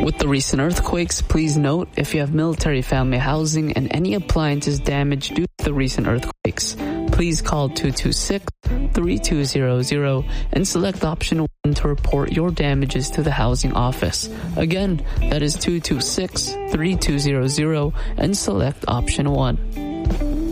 With the recent earthquakes, please note if you have military family housing and any appliances damaged due to the recent earthquakes, please call 226-3200 and select option 1 to report your damages to the housing office. Again, that is 226-3200 and select option 1.